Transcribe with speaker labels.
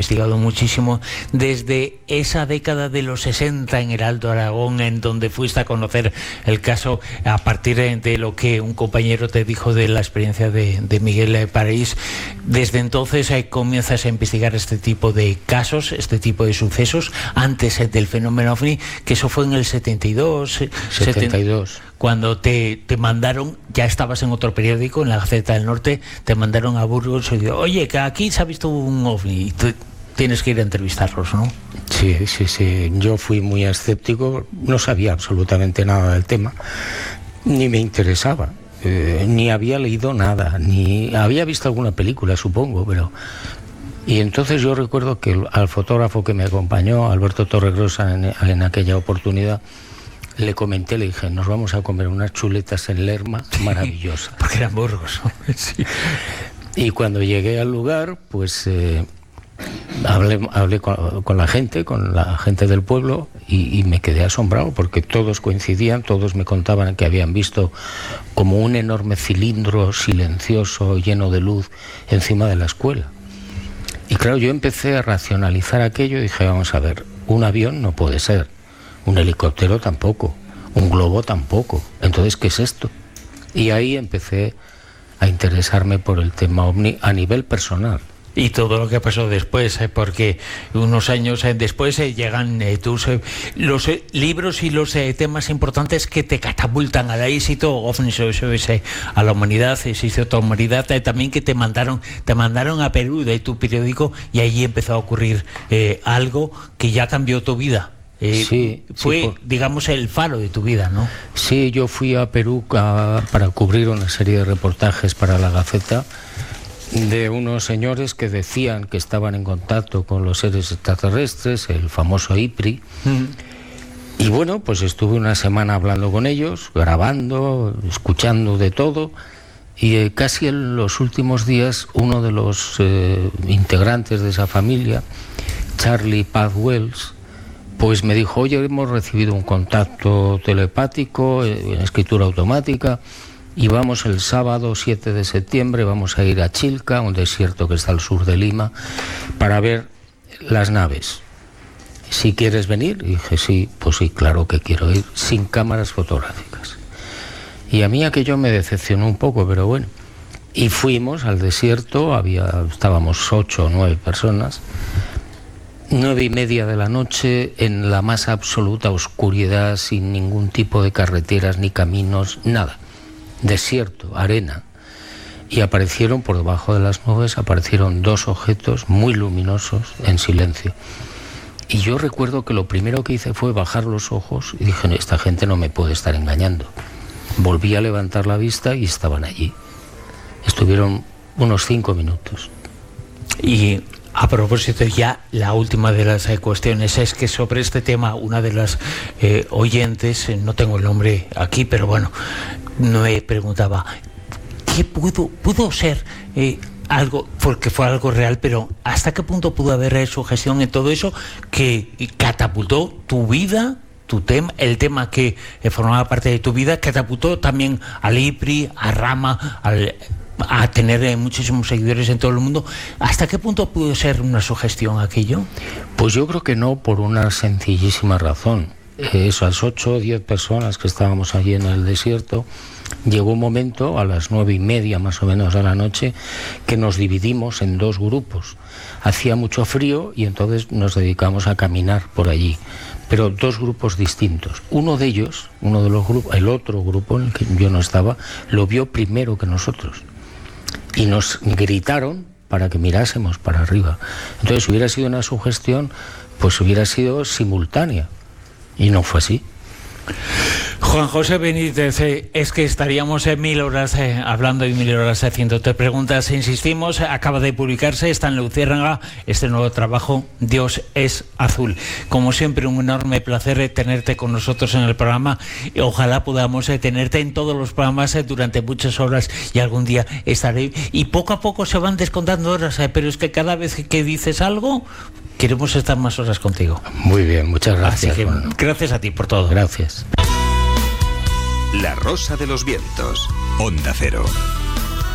Speaker 1: investigado muchísimo desde esa década de los 60 en el Alto Aragón, en donde fuiste a conocer el caso a partir de lo que un compañero te dijo de la experiencia de Miguel Paraís. Desde entonces comienzas a investigar este tipo de casos, este tipo de sucesos, antes del fenómeno OVNI, que eso fue en el 72. Cuando te mandaron, ya estabas en otro periódico, en la Gaceta del Norte, te mandaron a Burgos y digo, oye, que aquí se ha visto un OVNI, y tú tienes que ir a entrevistarlos, ¿no?
Speaker 2: Sí. Yo fui muy escéptico, no sabía absolutamente nada del tema, ni me interesaba, ni había leído nada, ni había visto alguna película, supongo, pero... Y entonces yo recuerdo que al fotógrafo que me acompañó, Alberto Torregrosa, en aquella oportunidad, le comenté, le dije, nos vamos a comer unas chuletas en Lerma maravillosas.
Speaker 1: Porque eran Burgos. Sí.
Speaker 2: Y cuando llegué al lugar, pues hablé con la gente del pueblo, y me quedé asombrado porque todos coincidían, todos me contaban que habían visto como un enorme cilindro silencioso, lleno de luz, encima de la escuela. Y claro, yo empecé a racionalizar aquello y dije, vamos a ver, un avión no puede ser, un helicóptero tampoco, un globo tampoco. Entonces, ¿qué es esto? Y ahí empecé a interesarme por el tema OVNI a nivel personal.
Speaker 1: Y todo lo que pasó después, porque unos años después llegan los libros y los temas importantes que te catapultan al éxito. OVNI SOS a la humanidad, existe otra humanidad, también que te mandaron a Perú de tu periódico, y allí empezó a ocurrir algo que ya cambió tu vida. Digamos, el faro de tu vida, ¿no?
Speaker 2: Sí, yo fui a Perú para cubrir una serie de reportajes para la Gaceta de unos señores que decían que estaban en contacto con los seres extraterrestres, el famoso IPRI. Y bueno, pues estuve una semana hablando con ellos, grabando, escuchando de todo, y casi en los últimos días uno de los integrantes de esa familia, Charlie Paz Wells, pues me dijo, oye, hemos recibido un contacto telepático en escritura automática, y vamos el sábado 7 de septiembre, vamos a ir a Chilca, un desierto que está al sur de Lima, para ver las naves. ¿Si quieres venir? Y dije, sí, pues sí, claro que quiero ir, sin cámaras fotográficas. Y a mí aquello me decepcionó un poco, pero bueno. Y fuimos al desierto, estábamos 8 o 9 personas, 9:30 de la noche, en la más absoluta oscuridad, sin ningún tipo de carreteras ni caminos, nada. Desierto, arena, y aparecieron por debajo de las nubes, aparecieron 2 objetos muy luminosos en silencio. Y yo recuerdo que lo primero que hice fue bajar los ojos y dije, esta gente no me puede estar engañando. Volví a levantar la vista y estaban allí. Estuvieron unos 5 minutos.
Speaker 1: Y a propósito, ya la última de las cuestiones es que sobre este tema una de las oyentes, no tengo el nombre aquí, pero bueno, me preguntaba, ¿qué pudo ser algo, porque fue algo real, pero hasta qué punto pudo haber sugestión en todo eso que catapultó tu vida, tu tema, el tema que formaba parte de tu vida, catapultó también al IPRI, a Rama, a tener muchísimos seguidores en todo el mundo? ¿Hasta qué punto pudo ser una sugestión aquello?
Speaker 2: Pues yo creo que no, por una sencillísima razón. Esas 8 o 10 personas que estábamos allí en el desierto, llegó un momento, a las 9:30 más o menos de la noche, que nos dividimos en 2 grupos. Hacía mucho frío y entonces nos dedicamos a caminar por allí, pero 2 grupos distintos. Uno de ellos, uno de los grupos, el otro grupo en el que yo no estaba, lo vio primero que nosotros. Y nos gritaron para que mirásemos para arriba. Entonces, si hubiera sido una sugestión, pues hubiera sido simultánea. Y no fue así.
Speaker 1: Juan José Benítez, es que estaríamos 1000 horas hablando y 1000 horas haciéndote preguntas. Insistimos, acaba de publicarse, está en Luciérnaga, este nuevo trabajo, Dios es azul. Como siempre, un enorme placer tenerte con nosotros en el programa. Ojalá podamos tenerte en todos los programas durante muchas horas, y algún día estaré. Y poco a poco se van descontando horas, pero es que cada vez que dices algo, queremos estar más horas contigo.
Speaker 2: Muy bien, muchas gracias.
Speaker 1: Así que, gracias a ti por todo.
Speaker 2: Gracias.
Speaker 3: La Rosa de los Vientos, Onda Cero.